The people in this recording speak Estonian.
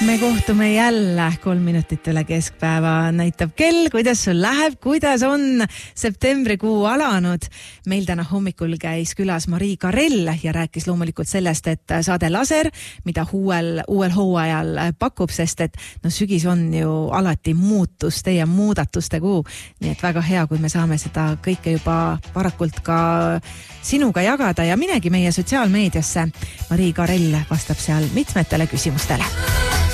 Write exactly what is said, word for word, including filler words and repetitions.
me kohtume jälle kolm minutit üle keskpäeva. Näitab kell, kuidas sul läheb, kuidas on septembrikuu alanud. Meil täna hommikul käis külas Marii Karell ja rääkis loomulikult sellest, et saade Laser, mida uuel, uuel hooajal pakub, sest et no, sügis on ju alati muutuste ja muudatuste kuu. Nii et väga hea, kui me saame seda kõike juba varakult ka sinuga jagada ja minegi meie sotsiaalmeediasse. Marii Karell vastab seal mitmetele küsimustele.